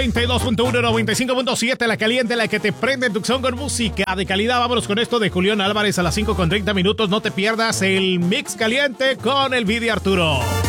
92.1, 95.7, la caliente, la que te prende en Tucson con música de calidad. Vámonos con esto de Julián Álvarez a las 5:30. No te pierdas el mix caliente con el Vidi Arturo.